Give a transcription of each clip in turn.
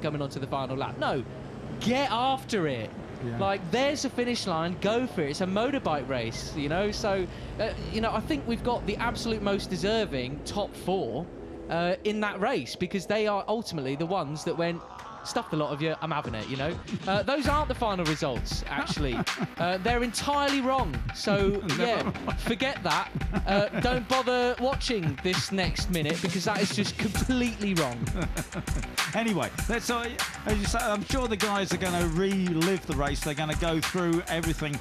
coming onto the final lap. No, get after it. Yeah. Like, there's a finish line, go for it. It's a motorbike race, you know. So, you know, I think we've got the absolute most deserving top 4 in that race, because they are ultimately the ones that went, stuffed a lot of you, I'm having it, you know. Those aren't the final results, actually. They're entirely wrong. So, yeah, forget that. Don't bother watching this next minute, because that is just completely wrong. Anyway, as you say, I'm sure the guys are going to relive the race. They're going to go through everything.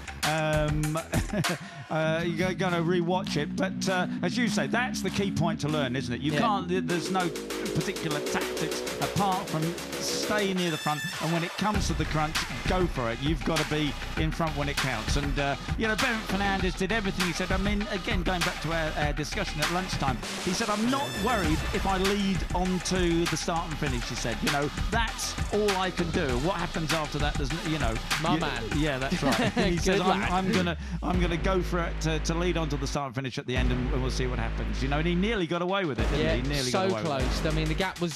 You're going to re-watch it. But as you say, that's the key point to learn, isn't it? You can't. There's no particular tactics apart from stay near the front, and when it comes to the crunch, go for it. You've got to be in front when it counts. And you know, Bennett Fernandez did everything he said. I mean, again, going back to our discussion at lunchtime, he said, "I'm not worried if I lead onto the start and finish." He said, "You know, that's all I can do. What happens after that? There's, you know, my man." Yeah, that's right. He says, "I'm gonna go for it to lead onto the start and finish at the end, and we'll see what happens." You know, and he nearly got away with it. Didn't he? Nearly so got away close. With it. I mean, the gap was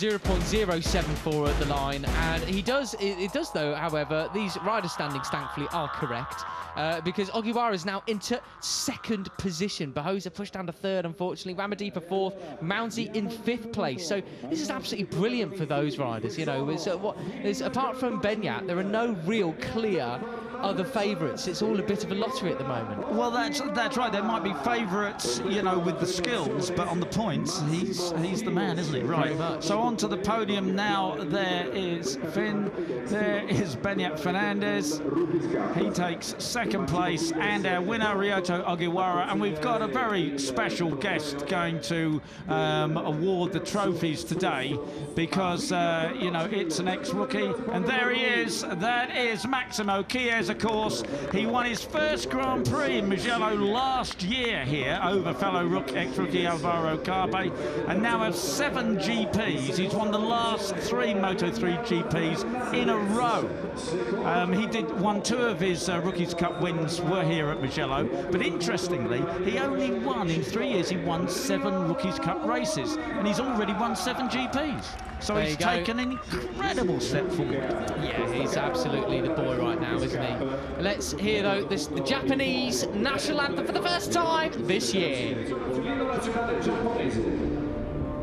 0.074 at the line, and it does though. However, these rider standings, thankfully, are correct. Because Ogiwara is now into 2nd position. Bahosa pushed down to 3rd, unfortunately. Ramadipa 4th. Mounsey in 5th place. So this is absolutely brilliant for those riders. You know, apart from Benyat, there are no real clear other favourites. It's all a bit of a lottery at the moment. Well, that's right. There might be favourites, you know, with the skills, but on the points, he's the man, isn't he? Right. So on to the podium now. There is Finn. There is Benyat Fernandez. He takes 2nd place, and our winner, Ryoto Ogiwara. And we've got a very special guest going to award the trophies today, because you know, it's an ex-rookie, and there he is. That is Maximo Chiesa, of course. He won his first Grand Prix in Mugello last year here over fellow ex-rookie Alvaro Carpe, and now has 7 GPs. He's won the last 3 Moto3 GPs in a row. He won 2 of his Rookies Cup wins were here at Mugello, but interestingly, he only won in 3 years. He won 7 Rookies Cup races, and he's already won 7 GPs. So he's taken an incredible step forward. Yeah, he's absolutely the boy right now, isn't he? Let's hear, though, the Japanese national anthem for the first time this year.